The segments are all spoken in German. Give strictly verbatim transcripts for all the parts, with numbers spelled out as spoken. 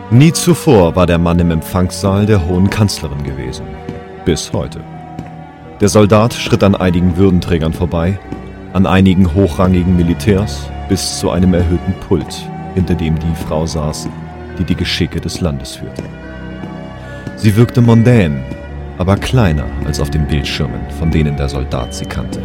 Nie zuvor war der Mann im Empfangssaal der Hohen Kanzlerin gewesen. Bis heute. Der Soldat schritt an einigen Würdenträgern vorbei, an einigen hochrangigen Militärs, bis zu einem erhöhten Pult, hinter dem die Frau saß, die die Geschicke des Landes führte. Sie wirkte mondän, aber kleiner als auf den Bildschirmen, von denen der Soldat sie kannte.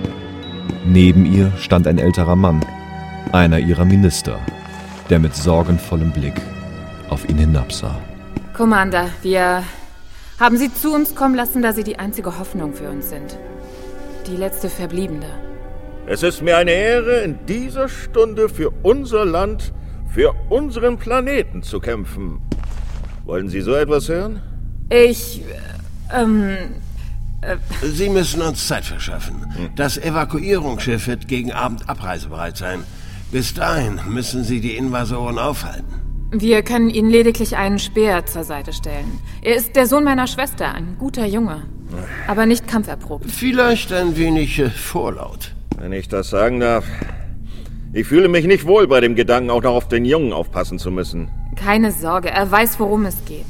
Neben ihr stand ein älterer Mann, einer ihrer Minister, der mit sorgenvollem Blick auf ihn hinabsah. Commander, wir haben Sie zu uns kommen lassen, da Sie die einzige Hoffnung für uns sind. Die letzte Verbliebene. Es ist mir eine Ehre, in dieser Stunde für unser Land, für unseren Planeten zu kämpfen. Wollen Sie so etwas hören? Ich, ähm... Äh, Sie müssen uns Zeit verschaffen. Das Evakuierungsschiff wird gegen Abend abreisebereit sein. Bis dahin müssen Sie die Invasoren aufhalten. Wir können Ihnen lediglich einen Speer zur Seite stellen. Er ist der Sohn meiner Schwester, ein guter Junge. Aber nicht kampferprobt. Vielleicht ein wenig äh, vorlaut. Wenn ich das sagen darf. Ich fühle mich nicht wohl bei dem Gedanken, auch noch auf den Jungen aufpassen zu müssen. Keine Sorge, er weiß, worum es geht.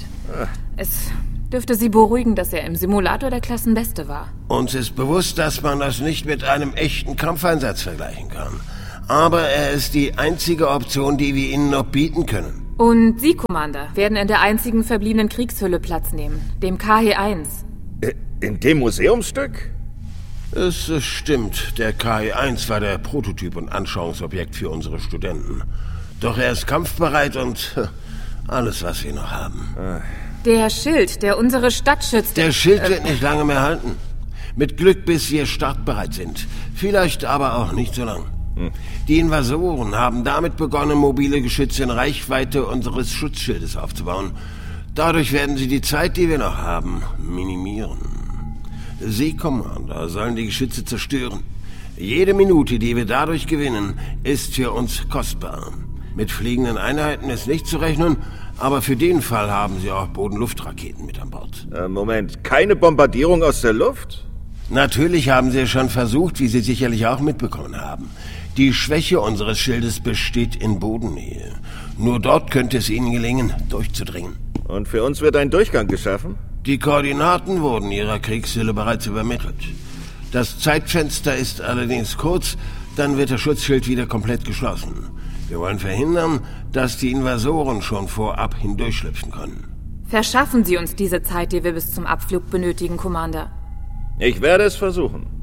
Es dürfte Sie beruhigen, dass er im Simulator der Klassenbeste war. Uns ist bewusst, dass man das nicht mit einem echten Kampfeinsatz vergleichen kann. Aber er ist die einzige Option, die wir Ihnen noch bieten können. Und Sie, Commander, werden in der einzigen verbliebenen Kriegshülle Platz nehmen, dem K H eins. In dem Museumsstück? Es stimmt, der K H eins war der Prototyp und Anschauungsobjekt für unsere Studenten. Doch er ist kampfbereit und alles, was wir noch haben. Der Schild, der unsere Stadt schützt... Der Schild äh, wird nicht lange mehr halten. Mit Glück, bis wir startbereit sind. Vielleicht aber auch nicht so lang. Hm. Die Invasoren haben damit begonnen, mobile Geschütze in Reichweite unseres Schutzschildes aufzubauen. Dadurch werden sie die Zeit, die wir noch haben, minimieren. Sie, Commander, sollen die Geschütze zerstören. Jede Minute, die wir dadurch gewinnen, ist für uns kostbar. Mit fliegenden Einheiten ist nicht zu rechnen, aber für den Fall haben sie auch Boden-Luft-Raketen mit an Bord. Äh, Moment, keine Bombardierung aus der Luft? Natürlich haben sie es schon versucht, wie Sie sicherlich auch mitbekommen haben. Die Schwäche unseres Schildes besteht in Bodennähe. Nur dort könnte es ihnen gelingen, durchzudringen. Und für uns wird ein Durchgang geschaffen? Die Koordinaten wurden Ihrer Kriegshülle bereits übermittelt. Das Zeitfenster ist allerdings kurz, dann wird das Schutzschild wieder komplett geschlossen. Wir wollen verhindern, dass die Invasoren schon vorab hindurchschlüpfen können. Verschaffen Sie uns diese Zeit, die wir bis zum Abflug benötigen, Commander. Ich werde es versuchen.